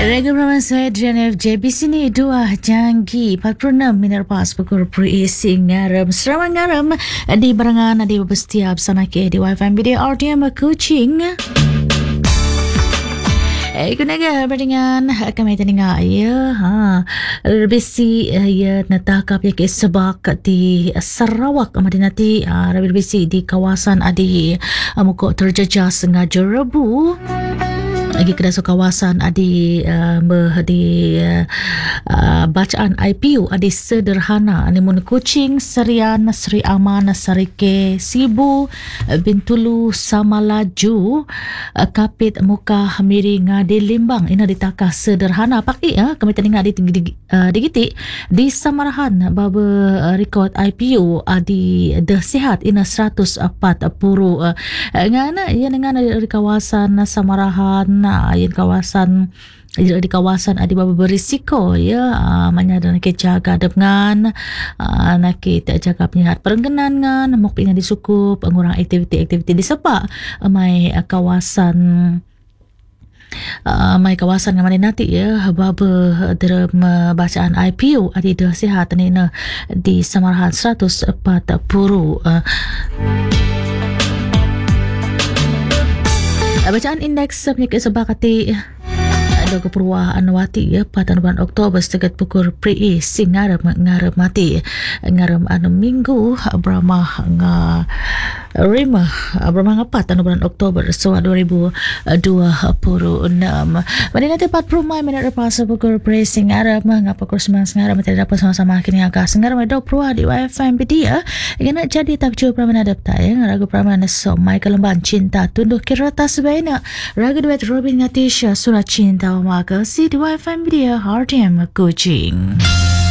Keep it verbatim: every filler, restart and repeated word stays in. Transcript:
Rega Brahman saya Adrian F J B sini dua janggi empat puluh enam minit pas pukul perisi ngaram seramang ngaram di barangan di setiap sana ke di Wi-Fi video R T M Kuching. Eh, kunaga berdingan kami tengah ya ha besi ya natakap ya ke sebab di Sarawak amadin nanti rabil besi di kawasan adi muka terjejas sengaja rebu lagi kedai kawasan adi uh, di uh, uh, bacaan I P U adi sederhana animun Kuching, Serian, Seri Aman, Sarike, Sibu, Bintulu, Samalaju, uh, Kapit Muka Miring di Limbang ina ditakah sederhana paki ya kami tengah di tinggi uh, digiti di Samarahan baba uh, rekod I P U adi dah sihat ina seratus empat puluh uh, ngana ia dengan di kawasan Samarahan nah yang kawasan di kawasan adi baba berisiko ya uh, manya dan ke jaga dengan uh, nak kita jaga penyihat perengganan ngan mok pingan disukup ngurang aktiviti-aktiviti di sepak uh, mai uh, kawasan Uh, mai kawasan yang mana nanti ya baba dalam bacaan I P U adi dah sihat ni na di Samarahan seratus empat puluh uh. Bacaan indeks penyakit sebakati ada keperluan wati ya pada bulan Oktober setiap pukul pri singaram ngaram mati ngaram anu minggu Brahma nga Rima Brahma ngapat anu bulan Oktober so dua ribu dua puluh enam. Pada nanti empat puluh Mai minit lepas pukul pri singaram ngapa kursus singaram tidak dapat sama-sama kini agak singaram ada perlu di Wi-Fi media ingin jadi tak cuba Brahma adapta ya ragu Brahma so mai kelemban cinta tunduh kira tas sebaiknya ragu duet Robin Ngatisha surat cinta maka si di Wi-Fi media R T M Kuching.